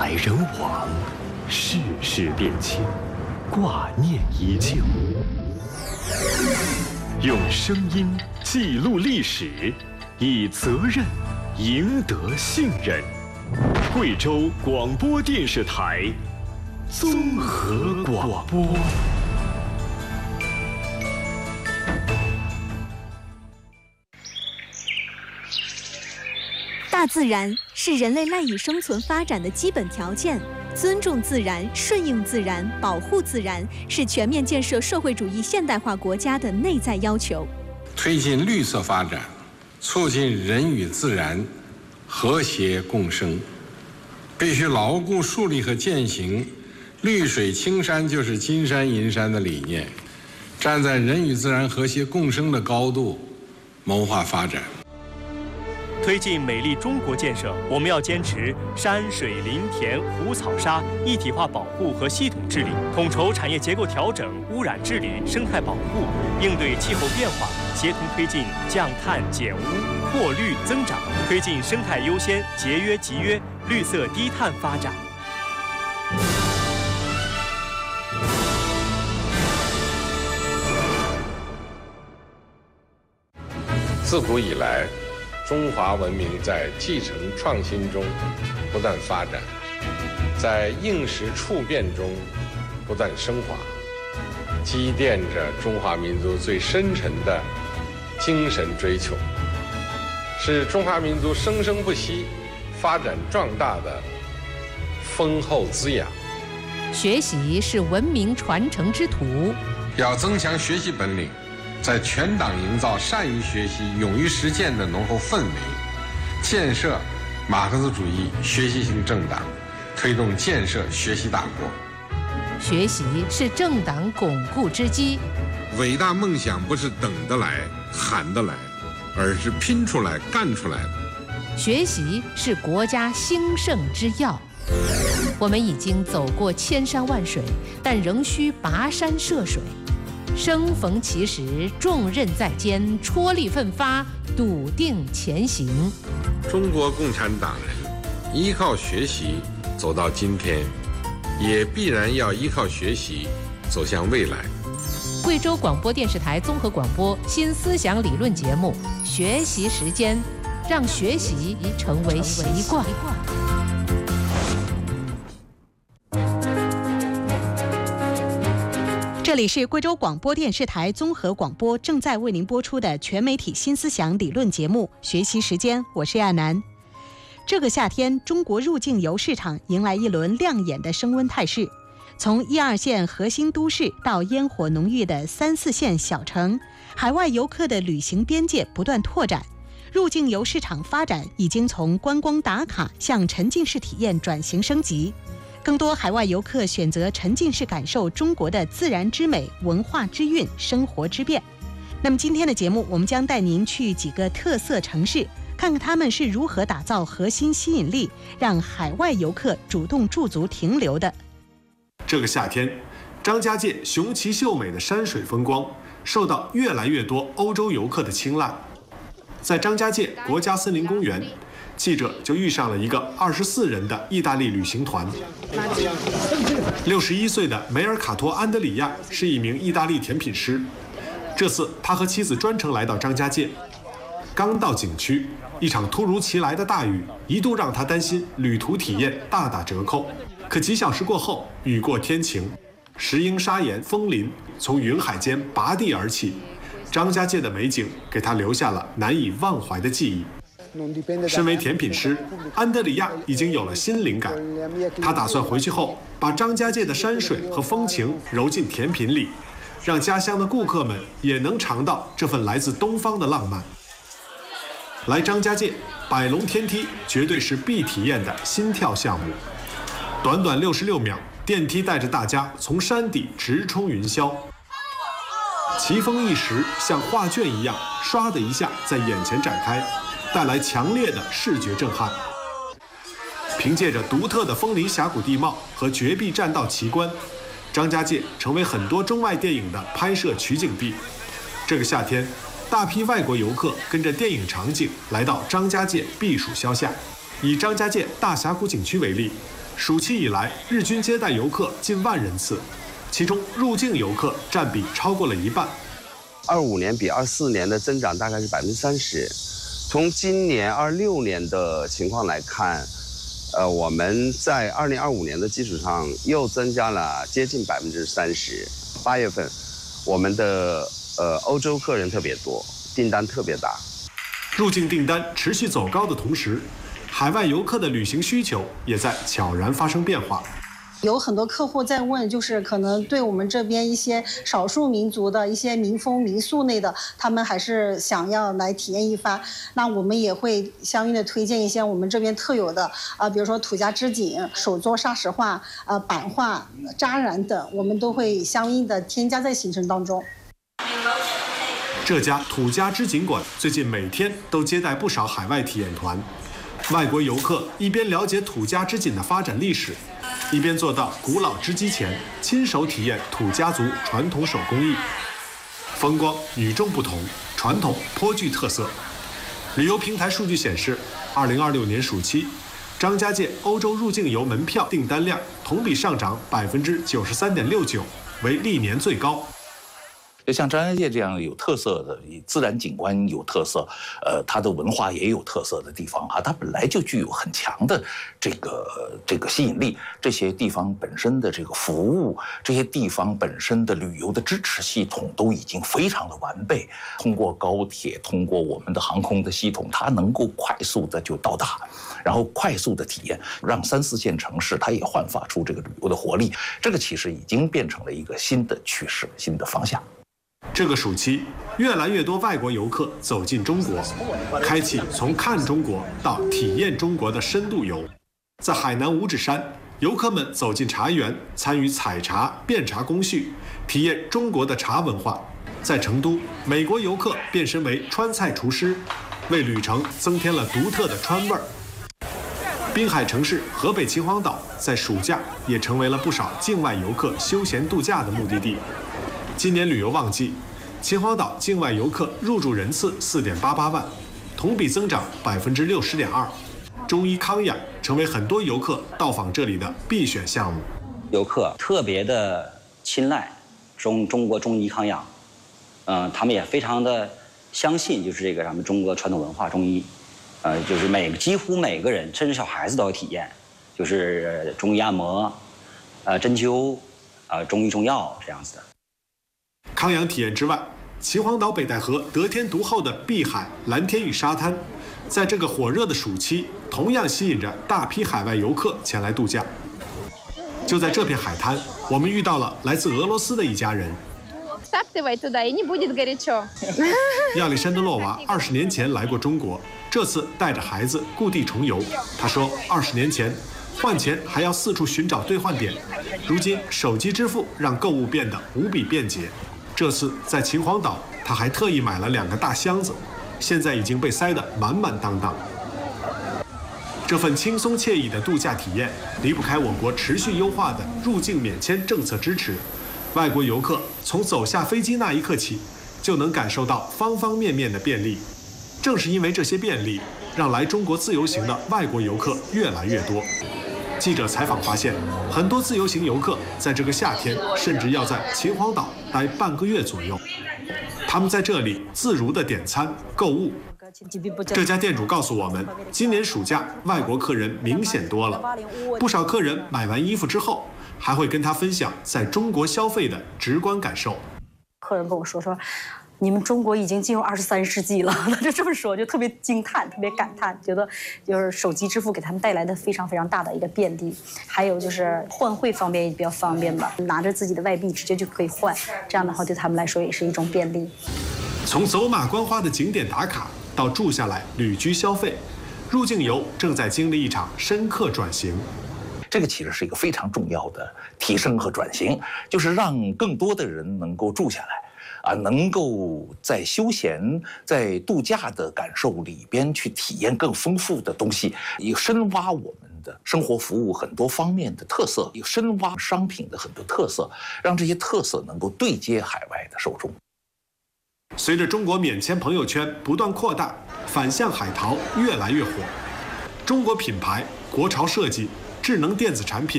来人往，世事变迁，挂念依旧。用声音记录历史，以责任赢得信任。贵州广播电视台综合广播。 大自然是人类赖以生存发展的基本条件，尊重自然、顺应自然、保护自然，是全面建设社会主义现代化国家的内在要求。 推进绿色发展，促进人与自然和谐共生，必须牢固树立和践行“绿水青山就是金山银山”的理念，站在人与自然和谐共生的高度谋划发展。 推进美丽中国建设，我们要坚持山水林田湖草沙一体化保护和系统治理，统筹产业结构调整、污染治理、生态保护，应对气候变化，协同推进降碳减污、扩绿增长，推进生态优先、节约集约、绿色低碳发展。 自古以来，中华文明在继承创新中不断发展，在应时处变中不断升华，积淀着中华民族最深沉的精神追求，是中华民族生生不息、发展壮大的丰厚滋养。 学习是文明传承之途， 要增强学习本领，在全党营造善于学习、勇于实践的浓厚氛围，建设马克思主义学习型政党，推动建设学习大国。 学习是政党巩固之基。 伟大梦想不是等得来、喊得来，而是拼出来、干出来的。 学习是国家兴盛之要。我们已经走过千山万水，但仍需跋山涉水。生逢其时，重任在肩，踔厉奋发，笃定前行。 中国共产党人依靠学习走到今天，也必然要依靠学习走向未来。 贵州广播电视台综合广播新思想理论节目《学习时间》，让学习成为习惯。 这里是贵州广播电视台综合广播正在为您播出的全媒体新思想理论节目《学习时间》，我是亚楠。这个夏天，中国入境游市场迎来一轮亮眼的升温态势。从1、2线核心都市到烟火浓郁的3、4线小城，海外游客的旅行边界不断拓展。入境游市场发展已经从观光打卡向沉浸式体验转型升级。更多海外游客选择沉浸式感受中国的自然之美、文化之韵、生活之变。那么今天的节目，我们将带您去几个特色城市，看看他们是如何打造核心吸引力，让海外游客主动驻足停留的。 这个夏天，张家界雄奇秀美的山水风光受到越来越多欧洲游客的青睐。在张家界国家森林公园，记者就遇上了一个24人的意大利旅行团。61岁的梅尔卡托·安德里亚是一名意大利甜品师。这次他和妻子专程来到张家界，刚到景区，一场突如其来的大雨一度让他担心旅途体验大打折扣。可几小时过后，雨过天晴，石英砂岩枫林从云海间拔地而起，张家界的美景给他留下了难以忘怀的记忆。身为甜品师，安德里亚已经有了新灵感。他打算回去后把张家界的山水和风情揉进甜品里，让家乡的顾客们也能尝到这份来自东方的浪漫。来张家界，百龙天梯绝对是必体验的心跳项目。短短66秒，电梯带着大家从山底直冲云霄，奇峰异石像画卷一样，唰的一下在眼前展开，带来强烈的视觉震撼。凭借着独特的枫林峡谷地貌和绝壁栈道奇观，张家界成为很多中外电影的拍摄取景地。这个夏天，大批外国游客跟着电影场景来到张家界避暑消夏。以张家界大峡谷景区为例， 暑期以来，日均接待游客近万人次，其中入境游客占比超过了一半。 25年比24年的增长大概是30%。从今年26年的情况来看，我们在2025年的基础上又增加了接近30%。8月份，我们的欧洲客人特别多，订单特别大。 入境订单持续走高的同时，海外游客的旅行需求也在悄然发生变化。 有很多客户在问，就是可能对我们这边一些少数民族的一些民风民俗类的，他们还是想要来体验一番。那我们也会相应的推荐一些我们这边特有的比如说土家织锦、手作砂石画、版画、扎染等，我们都会相应的添加在行程当中。 这家土家织锦馆最近每天都接待不少海外体验团，外国游客一边了解土家织锦的发展历史，一边坐到古老织机前，亲手体验土家族传统手工艺，风光与众不同，传统颇具特色。旅游平台数据显示，2026年暑期，张家界欧洲入境游门票订单量同比上涨93.69%，为历年最高。 就像张家界这样有特色的自然景观有特色，它的文化也有特色的地方啊，它本来就具有很强的这个吸引力。这些地方本身的这个服务，这些地方本身的旅游的支持系统都已经非常的完备。通过高铁，通过我们的航空的系统，它能够快速的就到达，然后快速的体验，让3、4线城市它也焕发出这个旅游的活力。这个其实已经变成了一个新的趋势，新的方向。 这个暑期，越来越多外国游客走进中国，开启从看中国到体验中国的深度游。在海南五指山，游客们走进茶园，参与采茶、辨茶工序，体验中国的茶文化。在成都，美国游客变身为川菜厨师，为旅程增添了独特的川味儿。滨海城市河北秦皇岛在暑假也成为了不少境外游客休闲度假的目的地。今年旅游旺季，秦皇岛境外游客入住人次4.88万，同比增长60.2%。中医康养成为很多游客到访这里的必选项目。 游客特别的青睐中国中医康养，他们也非常的相信就是这个咱们中国传统文化中医，就是几乎每个人，甚至小孩子都要体验，就是中医按摩，针灸，中医中药这样子的。 康养体验之外，秦皇岛北戴河得天独厚的碧海、蓝天与沙滩，在这个火热的暑期，同样吸引着大批海外游客前来度假。就在这片海滩，我们遇到了来自俄罗斯的一家人。亚历山德洛娃20年前来过中国，这次带着孩子故地重游。他说，20年前换钱还要四处寻找兑换点，如今手机支付让购物变得无比便捷。这次在秦皇岛，他还特意买了2个大箱子，现在已经被塞得满满当当。这份轻松惬意的度假体验离不开我国持续优化的入境免签政策支持。外国游客从走下飞机那一刻起，就能感受到方方面面的便利。正是因为这些便利，让来中国自由行的外国游客越来越多。记者采访发现，很多自由行游客在这个夏天甚至要在秦皇岛待半个月左右。他们在这里自如地点餐、购物。这家店主告诉我们，今年暑假外国客人明显多了，不少客人买完衣服之后，还会跟他分享在中国消费的直观感受。 客人跟我说你们中国已经进入23世纪了，他就这么说，就特别惊叹，特别感叹，觉得就是手机支付给他们带来的非常非常大的一个便利，还有就是换汇方面也比较方便吧，拿着自己的外币直接就可以换，这样的话对他们来说也是一种便利。 从走马观花的景点打卡到住下来旅居消费，入境游正在经历一场深刻转型。 这个其实是一个非常重要的提升和转型，就是让更多的人能够住下来。能够在休闲、在度假的感受里边去体验更丰富的东西，也深挖我们的生活服务很多方面的特色，也深挖商品的很多特色，让这些特色能够对接海外的受众。 随着中国免签朋友圈不断扩大，反向海淘越来越火。中国品牌、国潮设计、 智能电子产品